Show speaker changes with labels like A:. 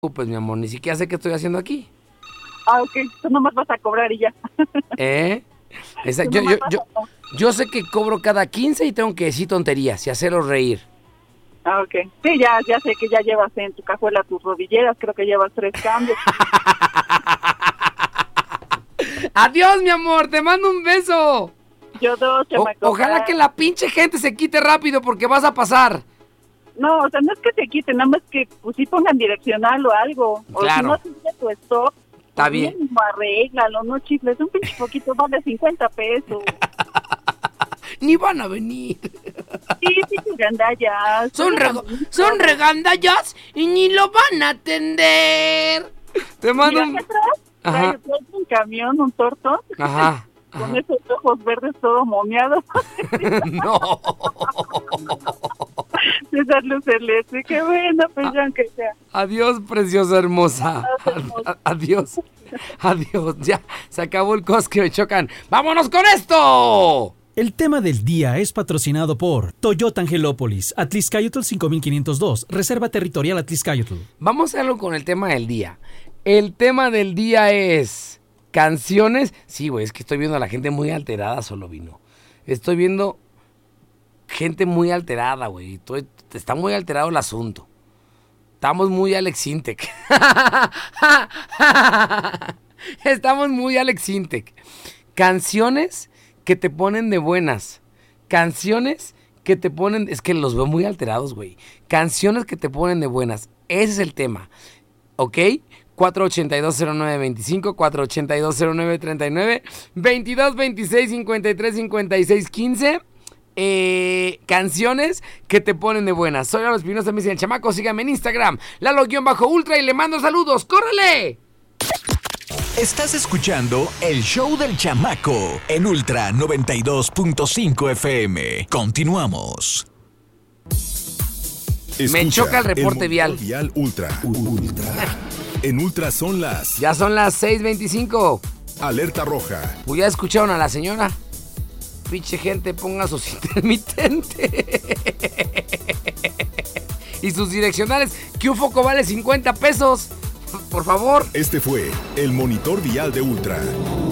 A: Pues mi amor, ni siquiera sé qué estoy haciendo aquí.
B: Ah, ok, tú nomás vas a cobrar y ya.
A: Yo sé que cobro cada 15 y tengo que decir tonterías y hacerlos reír.
B: Ah, ok. Sí, ya sé que ya llevas en tu cajuela tus rodilleras, creo que llevas 3 cambios.
A: Adiós, mi amor, te mando un beso.
B: Yo 2, chamaco.
A: Ojalá que la pinche gente se quite rápido porque vas a pasar.
B: No, o sea, no es que te quiten, nada más que pues sí pongan direccional o algo.
A: Claro.
B: O si no tienes tu stop,
A: Está
B: pues
A: bien.
B: mínimo arréglalo, no chifles, un pinche poquito vale 50 pesos.
A: Ni van a venir.
B: Sí, gandallas.
A: Son regandallas y ni lo van a atender. Te mando un...
B: Trae un camión, un tortón.
A: Ajá.
B: Con esos ojos verdes todo momeados.
A: No.
B: Esas luces LED, qué bueno, pues ya aunque sea.
A: Adiós, preciosa hermosa. Adiós. Ya, se acabó el cos que me chocan. ¡Vámonos con esto!
C: El tema del día es patrocinado por Toyota Angelópolis, Atlixcayotl 5502, Reserva Territorial Atlixcayotl.
A: Vamos a hacerlo con el tema del día. El tema del día es canciones. Sí, güey, es que estoy viendo a la gente muy alterada, solo vino. Estoy viendo gente muy alterada, güey. Está muy alterado el asunto. Estamos muy Alex Intec. Estamos muy Alex Intec. Canciones que te ponen de buenas. Canciones que te ponen... Es que los veo muy alterados, güey. Canciones que te ponen de buenas. Ese es el tema. ¿Ok? 4820925, 4820939, 2226535615. Canciones que te ponen de buenas. Soy Lalo Espinosa, me dicen el chamaco. Síganme en Instagram, Lalo_Ultra, y le mando saludos. ¡Córrele!
D: Estás escuchando el show del chamaco en Ultra 92.5 FM. Continuamos.
A: Me choca el reporte vial.
E: Vial Ultra. En Ultra son las...
A: Ya son las 6:25.
E: Alerta roja.
A: Pues ya escucharon a la señora. Pinche gente, ponga sus intermitentes y sus direccionales, que un foco vale 50 pesos. Por favor.
E: Este fue el monitor vial de Ultra.